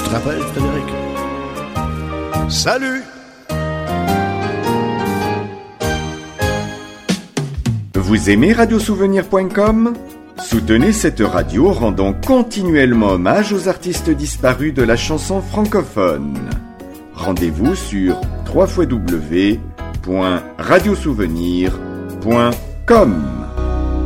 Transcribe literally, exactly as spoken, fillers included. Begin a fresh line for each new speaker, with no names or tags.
Je t'appelle, Frédéric. Salut!
Vous aimez radio souvenir point com ? Soutenez cette radio rendant continuellement hommage aux artistes disparus de la chanson francophone. Rendez-vous sur w w w point radio souvenir point com.